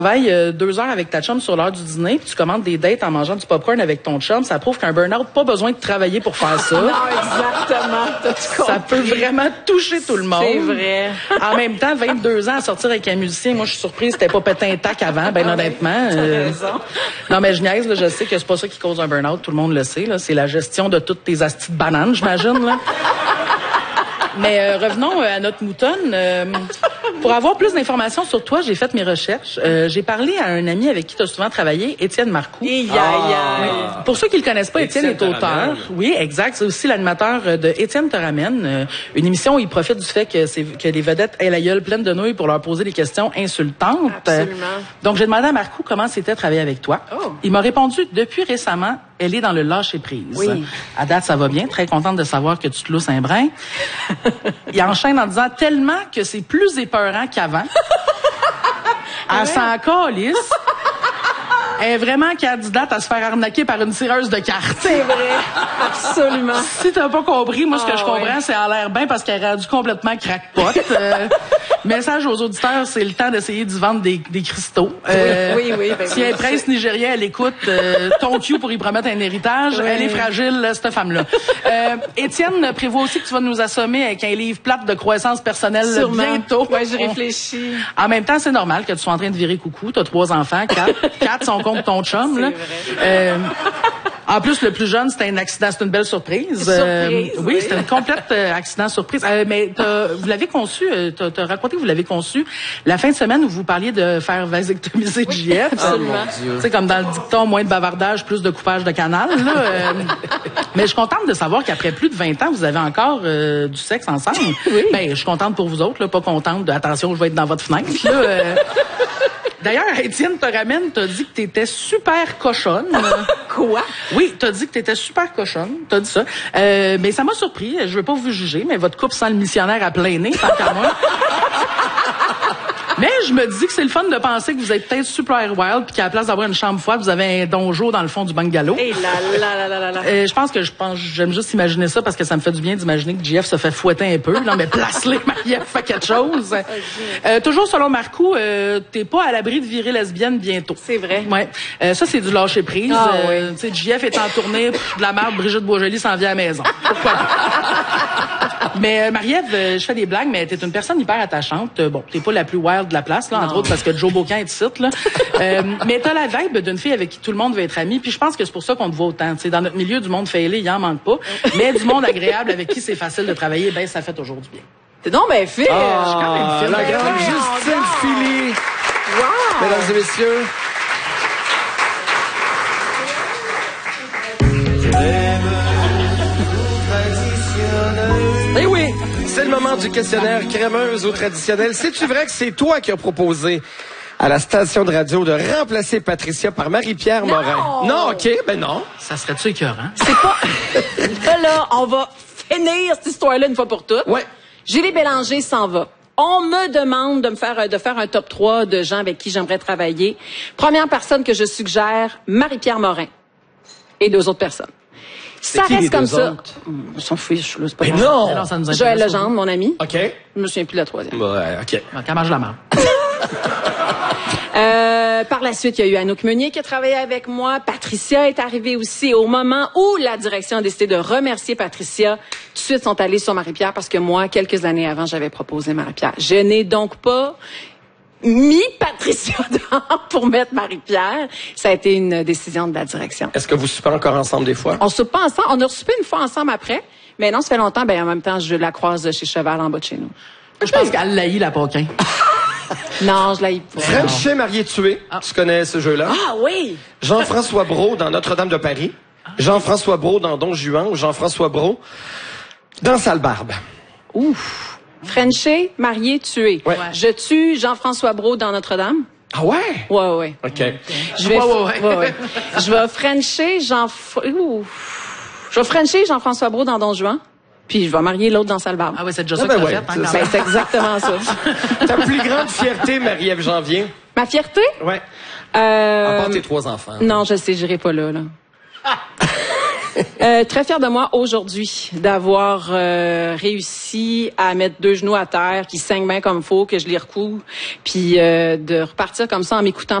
travailles 2 heures avec ta chum sur l'heure du dîner, puis tu commandes des dates en mangeant du popcorn avec ton chum, ça prouve qu'un burn-out, pas besoin de travailler pour faire ça. Non, exactement. Ça peut vraiment toucher tout le monde. C'est vrai. En même temps, 22 ans à sortir avec un musicien, moi je suis surprise, c'était pas pété un tac avant, ben honnêtement. T'as raison. Non mais je niaise, là, je sais que c'est pas ça qui cause un burn-out, tout le monde le sait, là, c'est la gestion de toutes tes astis de bananes, j'imagine, là. Mais revenons à notre moutonne. Pour avoir plus d'informations sur toi, j'ai fait mes recherches. J'ai parlé à un ami avec qui tu as souvent travaillé, Étienne Marcoux. Pour ceux qui le connaissent pas, Étienne est auteur. Oui, exact. C'est aussi l'animateur de Étienne te ramène, une émission où il profite du fait que les vedettes aient la gueule pleine de nouilles pour leur poser des questions insultantes. Absolument. Donc, j'ai demandé à Marcoux comment c'était travailler avec toi. Oh. Il m'a répondu, depuis récemment, elle est dans le lâcher-prise. Oui. À date, ça va bien. Très contente de savoir que tu te lousses un brin. Il enchaîne en disant tellement que c'est plus épeurant qu'avant. Elle s'en calisse. Elle est vraiment candidate à se faire arnaquer par une tireuse de cartes. C'est vrai. Absolument. Si t'as pas compris, moi, ce que je comprends, c'est à l'air bien parce qu'elle est rendue complètement crackpot. Message aux auditeurs, c'est le temps d'essayer d'y vendre des cristaux. Oui. Si un prince nigérien, elle écoute ton cue pour y promettre un héritage, elle est fragile, cette femme-là. Étienne prévoit aussi que tu vas nous assommer avec un livre plate de croissance personnelle bientôt. Ouais, j'y réfléchis. En même temps, c'est normal que tu sois en train de virer coucou. T'as 3 enfants, 4. 4 sont contre ton chum, là. En plus, le plus jeune, c'était un accident, c'est une belle surprise. Oui, c'était un complète accident surprise. Mais vous l'avez conçu, t'as raconté que vous l'avez conçu la fin de semaine où vous parliez de faire vasectomiser JF. Absolument. Tu sais, comme dans le dicton, moins de bavardage, plus de coupage de canal. Là, mais je suis contente de savoir qu'après plus de 20 ans, vous avez encore du sexe ensemble. Oui. Ben, je suis contente pour vous autres, là, pas contente de attention, je vais être dans votre fenêtre. Là, d'ailleurs, Étienne te ramène, t'as dit que t'étais super cochonne. Quoi? Oui, t'as dit que t'étais super cochonne. T'as dit ça. Mais ça m'a surpris. Je veux pas vous juger, mais votre couple sent le missionnaire à plein nez, tant qu'à moi. Mais je me dis que c'est le fun de penser que vous êtes peut-être super wild puis qu'à la place d'avoir une chambre froide, vous avez un donjon dans le fond du bungalow. Et là. J'aime juste imaginer ça parce que ça me fait du bien d'imaginer que JF se fait fouetter un peu. Non, mais place-les, Marie-Ève, fait quelque chose. Toujours selon Marcoux, t'es pas à l'abri de virer lesbienne bientôt. C'est vrai. Ouais. Ça, c'est du lâcher prise. Oui. Tu sais, JF est en tournée, de la merde, Brigitte Boisjoli s'en vient à la maison. Pourquoi pas? Mais Marie-Ève, je fais des blagues, mais t'es une personne hyper attachante. Bon, t'es pas la plus wild de la place, là, entre autres parce que Joe Bocan est ici, là. Mais t'as la vibe d'une fille avec qui tout le monde veut être ami, puis je pense que c'est pour ça qu'on te voit autant. Tu sais, dans notre milieu, du monde failé, il en manque pas. Mais du monde agréable avec qui c'est facile de travailler, ben ça fait toujours du bien. T'es donc ben fait. Je suis quand même fine. La grande Justine Philly. Wow. Mesdames et messieurs. Eh oui, c'est le moment du questionnaire crémeuse ou traditionnel. C'est-tu vrai que c'est toi qui as proposé à la station de radio de remplacer Patricia par Marie-Pierre Morin? Non, OK, ben non. Ça serait-tu écœurant? C'est pas... Là, on va finir cette histoire-là une fois pour toutes. Ouais. Julie Bélanger s'en va. On me demande de faire un top 3 de gens avec qui j'aimerais travailler. Première personne que je suggère, Marie-Pierre Morin. Et 2 autres personnes. Ça qui, les reste comme 2 ça. autres? Ils sont fiches, là, c'est pas Mais grave. non! Alors, ça nous intéresse Joël aussi. Legendre, mon ami. OK. Je me souviens plus de la 3e. Ouais, OK. Qu'elle mange la marde. Par la suite, il y a eu Anouk Meunier qui a travaillé avec moi. Patricia est arrivée aussi au moment où la direction a décidé de remercier Patricia. Tout de suite, sont allés sur Marie-Pierre parce que moi, quelques années avant, j'avais proposé Marie-Pierre. Je n'ai donc pas mis Patricia dehors pour mettre Marie-Pierre. Ça a été une décision de la direction. Est-ce que vous soupez encore ensemble des fois? On soupe pas ensemble. On a soupé une fois ensemble après. Mais non, ça fait longtemps. Ben, en même temps, je la croise chez Cheval en bas de chez nous. Je pense qu'elle l'haït, la Paquin. Non, je l'ai pas. Frenchet marié tué. Tu connais ce jeu-là? Ah oui! Jean-François Brault dans Notre-Dame de Paris. Jean-François Brault dans Don Juan ou Jean-François Brault dans Sale Barbe. Ouf! Frenché, marié, tué. Ouais. Je tue Jean-François Brault dans Notre-Dame. Ah ouais? Ouais. OK. Je vais, Ouais. Je vais Frencher Jean-François Brault dans Don Juan. Puis je vais marier l'autre dans Sale Barbe. Ah oui, c'est déjà ça ben que t'as ouais, fait. c'est ça. Ben, c'est exactement ça. Ta plus grande fierté, Marie-Ève Janvier? Ma fierté? Ouais. À part tes 3 enfants. Non, je sais, j'irai pas là. Très fière de moi aujourd'hui d'avoir réussi à mettre 2 genoux à terre, qui saignent bien comme faut, que je les recoue, puis de repartir comme ça en m'écoutant